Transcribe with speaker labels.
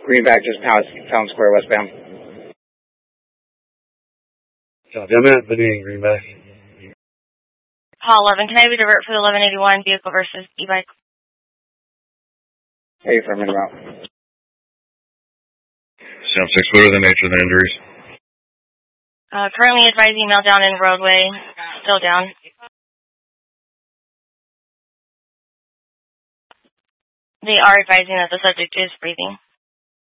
Speaker 1: Greenback just past Town Square westbound.
Speaker 2: Copy. I'm at Vinny and Greenback.
Speaker 3: Call 11. Can I be divert for the 1181 vehicle versus e-bike?
Speaker 1: Hey, for a minute out.
Speaker 4: Sam 6, what are the nature of the injuries?
Speaker 3: Currently advised email down in roadway. Still down. They are advising that the subject is breathing.